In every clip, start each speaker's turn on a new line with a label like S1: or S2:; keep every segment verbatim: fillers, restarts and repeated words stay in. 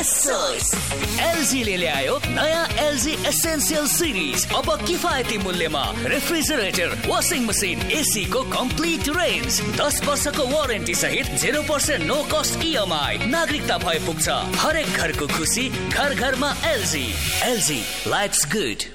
S1: LG ले ल्यायो नयाँ एलजी एसेन्शियल सिरिज। अब किफायती मूल्यमा रेफ्रिजरेटर, वासिङ मसिन, एसी को कम्प्लिट रेन्ज, दस वर्षको वारेन्टी सहित zero percent no cost EMI. नागरिकता भए पुग्छ हरेक घरको खुसी, घर घरमा एलजी। LG lives good.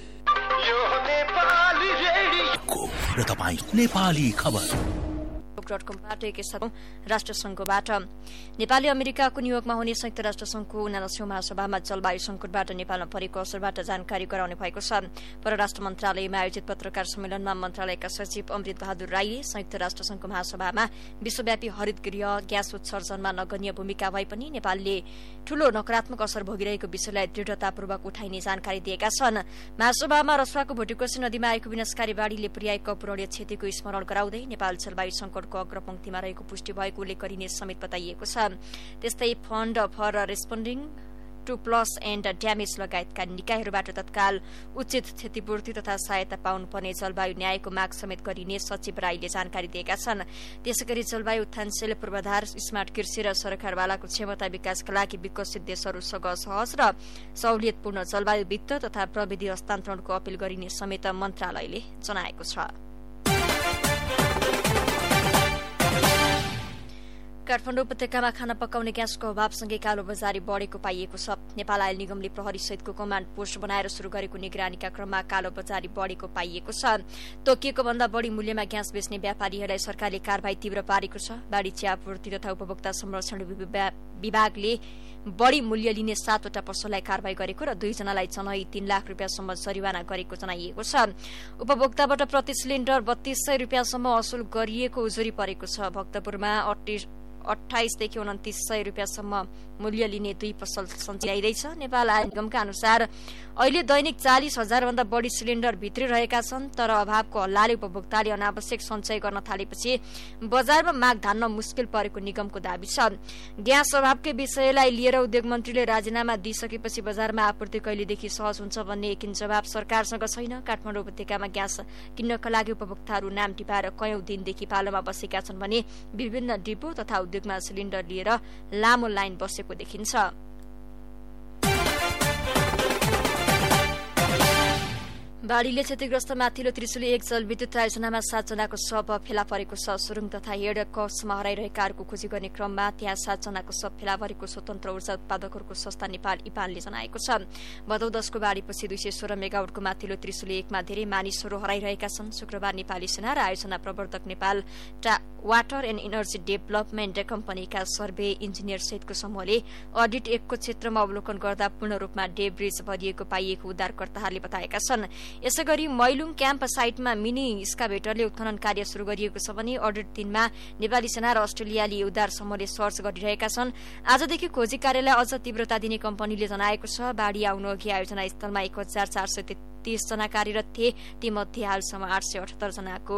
S1: र तपाईँ नेपाली खबर
S2: डट कमबाट एकैसाथ राष्ट्रसङ्घबाट नेपाली अमेरिकाको न्युयोर्कमा हुने संयुक्त राष्ट्रसङ्घको उनासीऔं महासभामा जलवायु संकटबाट नेपालमा परेको असरबाट जानकारी गराउने भएको छ। परराष्ट्र मन्त्रालयमा आयोजित पत्रकार सम्मेलनमा मन्त्रालयका सचिव अमृत बहादुर राईले संयुक्त राष्ट्रसङ्घको महासभामा विश्वव्यापी हरित गृह ग्यास उत्सर्जनमा नगण्य भूमिका भए पनि नेपालले ठूलो नकारात्मक असर भोगिरहेको विषयलाई दृढतापूर्वक उठाइने जानकारी दिएका छन्। महासभामा रसुवाको भोटिकोशी नदीमा आएको विनाशकारी बाढ़ीले पुर्याएको अपूरणीय क्षतिको स्मरण गराउँदै नेपाल जलवायु संकटको अग्रपंक्तिमा रहेको पुष्टि भएको उल्लेख गरिने समेत बताइएको छ। त्यस्तै fund for responding to plus and damage लगायतका निकायहरूबाट तत्काल उचित क्षतिपूर्ति तथा सहायता पाउनुपर्ने जलवायु न्यायको माग समेत गरिने सचिव राईले जानकारी दिएका छन्। त्यसैगरी जलवायु उत्थानशील पूर्वाधार, स्मार्ट कृषि र सरकारवालाको क्षमता विकासका लागि विकसित देशहरूसँग सहज र सहुलियतपूर्ण जलवायु वित्त तथा प्रविधि हस्तान्तरणको अपील गरिने समेत मन्त्रालयले जनाएको छ। काठमाडौँ उपत्यकामा खाना पकाउने ग्यासको अभावसँगै कालो बजारी बढ़ेको पाइएको छ। नेपाल आयल निगमले प्रहरी सहितको कमाण्ड पोस्ट बनाएर शुरू गरेको निगरानीका क्रममा कालो बजारी बढ़ेको पाइएको छ। तोकिएको भन्दा बढ़ी मूल्यमा ग्यास बेच्ने व्यापारीहरूलाई सरकारले कारबाही तीव्र पारेको छ। वाणिज्य आपूर्ति तथा उपभोक्ता संरक्षण विभागले बढ़ी मूल्य लिने सातवटा पसललाई कारबाही गरेको र दुईजनालाई चनही तीन लाख रूपियाँसम्म जरिवाना गरेको जनाइएको छ। उपभोक्ताबाट प्रति सिलिण्डर बत्तीस सय रूपियाँसम्म असुल गरिएको उजुरी परेको छ। भक्तपुरमा अठाइसदेखि उन्तिस सय रूपियाँसम्म मूल्य लिने दुई पसल सञ्चालिँदैछ। नेपाल आयल निगमका अनुसार अहिले दैनिक चालिस हजार भन्दा बढ़ी सिलिण्डर भित्री रहेका छन्, तर अभावको हल्लाले उपभोक्ताले अनावश्यक सञ्चय गर्न थालेपछि बजारमा माग धान्न मुस्किल परेको निगमको दावी छ। ग्यास अभावकै विषयलाई लिएर उद्योग मन्त्रीले राजीनामा दिइसकेपछि बजारमा आपूर्ति कहिलेदेखि सहज हुन्छ भन्ने एकिन जवाब सरकारसँग छैन। काठमाडौँ उपत्यकामा ग्यास किन्नका लागि उपभोक्ताहरू नाम टिपाएर कयौं दिनदेखि पालोमा बसेका छन् भने विभिन्न डिपो तथा उद्योगमा सिलिण्डर लिएर लामो लाइन बसेको देखिन्छ। बाढ़ीले क्षतिग्रस्त माथिल्लो त्रिशुली एक जलविद्युत आयोजनामा सातजनाको शव फेला परेको छ। सुरुङ तथा हेड कक्समा हराइरहेकाहरूको खोजी गर्ने क्रममा त्यहाँ सातजनाको शव फेला परेको स्वतन्त्र ऊर्जा उत्पादकहरूको संस्था नेपाल इपानले जनाएको छ। भदौ दशको बाढ़ीपछि दुई सय सोह्र मेगावटको माथिल्लो त्रिशुली एकमा धेरै मानिसहरू हराइरहेका छन्। शुक्रबार नेपाली सेना र आयोजना प्रवर्तक Nepal water and energy development कम्पनीका सर्वे इन्जिनियर सहितको समूहले अडिट एकको क्षेत्रमा अवलोकन गर्दा पूर्ण रूपमा डेब्रिज भरिएको पाइएको उद्धारकर्ताहरूले बताएका छन्। यसैगरी मैलुङ क्याम्प साइटमा मिनी स्काभेटरले उत्खनन कार्य शुरू गरिएको छ भने अडिट तीनमा नेपाली सेना र अस्ट्रेलियाली उद्धार समूहले सर्च गरिरहेका छन्। आजदेखि खोजी कार्यलाई अझ तीव्रता दिने कम्पनीले जनाएको छ। बाढ़ी आउनु अघि आयोजना स्थलमा एक हजार चार सय तेत्तीस जना कार्यरत थिए। तीमध्ये हालसम्म आठ सय अठहत्तर जनाको